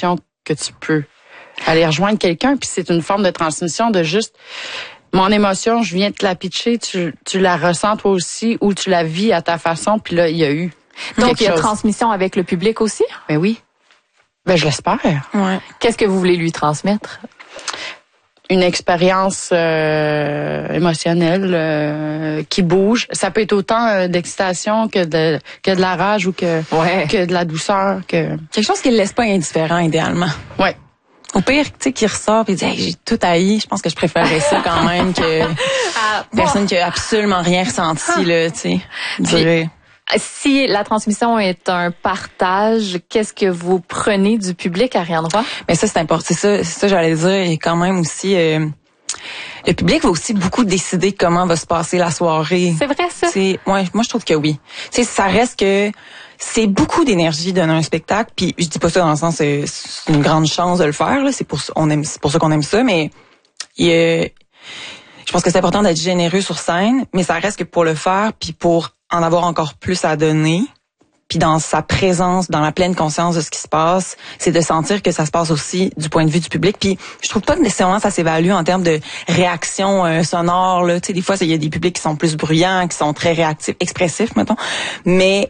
l'émotion que tu peux aller rejoindre quelqu'un. Puis c'est une forme de transmission de juste mon émotion, je viens de te la pitcher, tu la ressens toi aussi ou tu la vis à ta façon. Puis là, il y a eu donc, il y a chose. transmission avec le public aussi? Ben oui. Ben, je l'espère. Ouais. Qu'est-ce que vous voulez lui transmettre? Une expérience émotionnelle qui bouge. Ça peut être autant d'excitation que de la rage ou que de la douceur. Quelque chose qui ne le laisse pas indifférent, idéalement. Ouais. Au pire, tu sais, qui ressort et dit hey, j'ai tout haï, je pense que je préférerais ça quand même que personne qui a absolument rien ressenti, là, tu sais. Si la transmission est un partage, qu'est-ce que vous prenez du public, Ariane Roy? Mais ça, c'est important. C'est ça, j'allais dire. Et quand même aussi, le public va aussi beaucoup décider comment va se passer la soirée. C'est vrai, ça? Ouais, moi, je trouve que oui. Tu sais, ça reste que c'est beaucoup d'énergie donner un spectacle. Puis je dis pas ça dans le sens, c'est une grande chance de le faire. Là. C'est pour ça qu'on aime ça. Mais je pense que c'est important d'être généreux sur scène. Mais ça reste que pour le faire, puis pour en avoir encore plus à donner, puis dans sa présence, dans la pleine conscience de ce qui se passe, c'est de sentir que ça se passe aussi du point de vue du public. Puis je trouve pas que nécessairement ça s'évalue en termes de réaction sonore. Là. Tu sais, des fois, il y a des publics qui sont plus bruyants, qui sont très réactifs, expressifs, mettons. Mais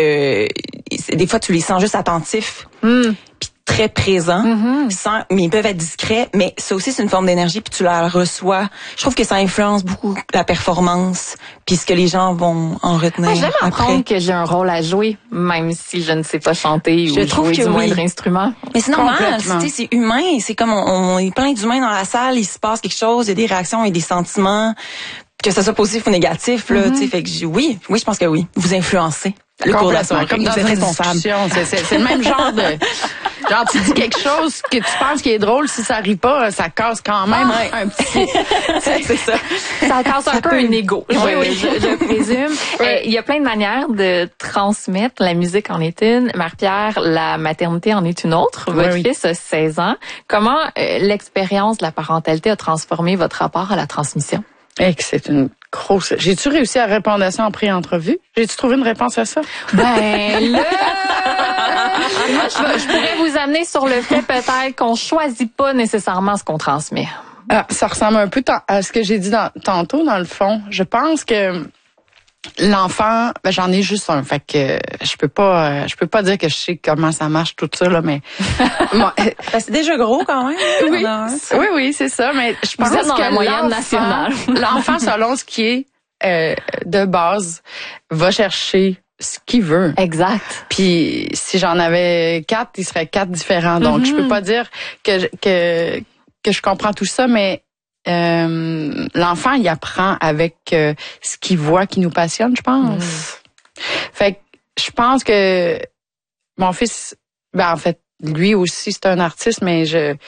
des fois, tu les sens juste attentifs. Puis très présents, mais ils peuvent être discrets, mais ça aussi c'est une forme d'énergie puis tu la reçois. Je trouve que ça influence beaucoup la performance puis ce que les gens vont en retenir. J'aime apprendre que j'ai un rôle à jouer, même si je ne sais pas chanter ou jouer du moindre instrument. Mais c'est normal, tu sais, c'est humain, c'est comme on est plein d'humains dans la salle, il se passe quelque chose, il y a des réactions et des sentiments, que ça soit positif ou négatif là, tu sais, fait que oui, je pense que oui, vous influencez. Le cours de la soirée, comme dans une discussion, c'est le même genre de genre tu dis quelque chose que tu penses qui est drôle, si ça rit pas, ça casse quand même un petit. C'est ça. Ça casse un peu un ego. Oui, je présume. Il y a plein de manières de transmettre. La musique en est une. Marie-Pierre, la maternité en est une autre. Votre fils a 16 ans. Comment l'expérience de la parentalité a transformé votre rapport à la transmission? C'est une grosse... J'ai-tu réussi à répondre à ça en pré-entrevue? J'ai-tu trouvé une réponse à ça? Ben là... je pourrais vous amener sur le fait peut-être qu'on choisit pas nécessairement ce qu'on transmet. Ça ressemble un peu à ce que j'ai dit tantôt, dans le fond. Je pense que l'enfant, j'en ai juste un, fait que je peux pas dire que je sais comment ça marche tout ça là, mais c'est déjà gros quand même. Oui, c'est ça, mais je pense que la moyenne nationale, l'enfant selon ce qui est de base va chercher ce qu'il veut. Exact. Puis si j'en avais 4, il serait 4 différents. Donc je peux pas dire que je comprends tout ça, mais l'enfant, il apprend avec ce qu'il voit qui nous passionne, je pense. Fait que je pense que mon fils, en fait, lui aussi, c'est un artiste, mais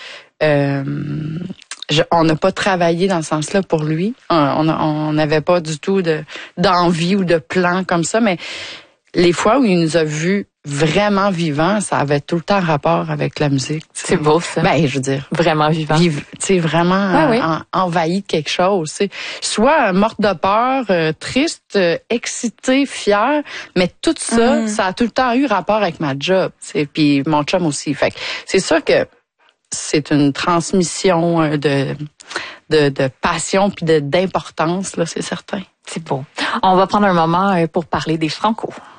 on n'a pas travaillé dans ce sens-là pour lui. On n'avait pas du tout d'envie ou de plan comme ça, mais les fois où il nous a vus vraiment vivants, ça avait tout le temps rapport avec la musique. T'sais. C'est beau, ça. Ben, je veux dire. Vraiment vivant. Vraiment envahi de quelque chose. T'sais. Soit morte de peur, triste, excitée, fière, mais tout ça, ça a tout le temps eu rapport avec ma job. Puis mon chum aussi. Fait que c'est sûr que c'est une transmission de passion puis d'importance, là, c'est certain. C'est beau. On va prendre un moment pour parler des Franco.